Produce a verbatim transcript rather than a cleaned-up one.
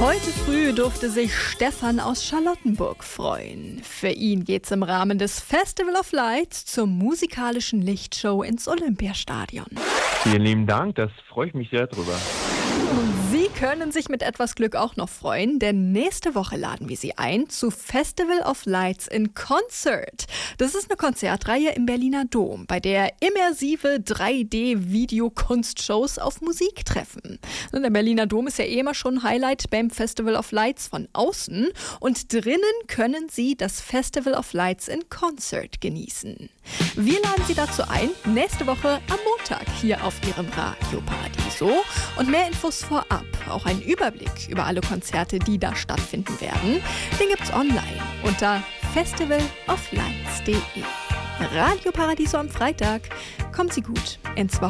Heute früh durfte sich Stefan aus Charlottenburg freuen. Für ihn geht's im Rahmen des Festival of Lights zur musikalischen Lichtshow ins Olympiastadion. Vielen lieben Dank, das freue ich mich sehr drüber. Und Sie können sich mit etwas Glück auch noch freuen, denn nächste Woche laden wir Sie ein zu Festival of Lights in Concert. Das ist eine Konzertreihe im Berliner Dom, bei der immersive drei D-Videokunstshows auf Musik treffen. Der Berliner Dom ist ja eh immer schon ein Highlight beim Festival of Lights von außen und drinnen können Sie das Festival of Lights in Concert genießen. Wir laden Sie dazu ein, nächste Woche am Montag hier auf Ihrem Radio Paradiso. Und mehr Infos vorab, auch ein Überblick über alle Konzerte, die da stattfinden werden, den gibt's online unter festival of lights punkt de. Radio Paradiso am Freitag. Kommt Sie gut ins Wochenende.